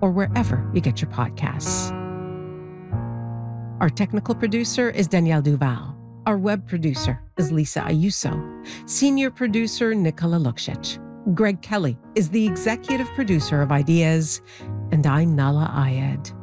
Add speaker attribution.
Speaker 1: or wherever you get your podcasts. Our technical producer is Danielle Duval. Our web producer is Lisa Ayuso. Senior producer, Nicola Luksic. Greg Kelly is the executive producer of Ideas, and I'm Nahlah Ayed.